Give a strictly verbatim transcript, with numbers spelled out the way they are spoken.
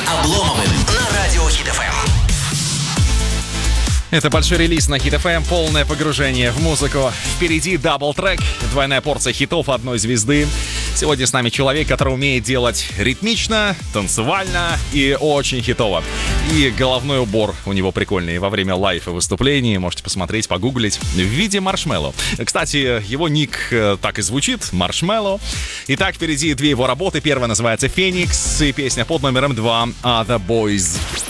Обломовым на радио Хит эф эм. Это большой релиз на Хит эф эм, полное погружение в музыку. Впереди дабл-трек, двойная порция хитов одной звезды. Сегодня с нами человек, который умеет делать ритмично, танцевально и очень хитово. И головной убор у него прикольный во время лайв и выступлений. Можете посмотреть, погуглить. В виде Маршмелло. Кстати, его ник так и звучит — Маршмелло. Итак, впереди две его работы. Первая называется «Феникс» и песня под номером два «Other Boys».